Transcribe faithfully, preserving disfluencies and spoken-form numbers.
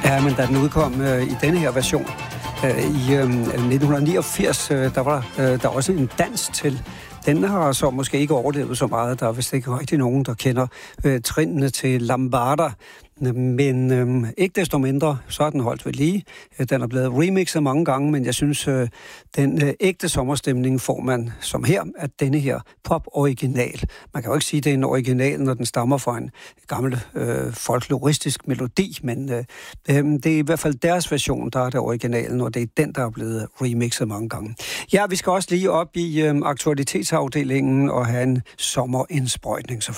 Ja, men da den udkom øh, i denne her version øh, i øh, nitten niogfirs, øh, der var øh, der også en dans til. Den har så måske ikke overlevet så meget. Der er vist ikke rigtig nogen, der kender øh, trinene til Lambada. Men øh, ikke desto mindre, så er den holdt ved lige. Den er blevet remixet mange gange, men jeg synes, øh, den øh, ægte sommerstemning får man som her, at denne her pop-original. Man kan jo ikke sige, at det er en original, når den stammer fra en gammel øh, folkloristisk melodi, men øh, det er i hvert fald deres version, der er det originalen, og det er den, der er blevet remixet mange gange. Ja, vi skal også lige op i øh, aktualitetsafdelingen og have en sommerindsprøjtning selvfølgelig.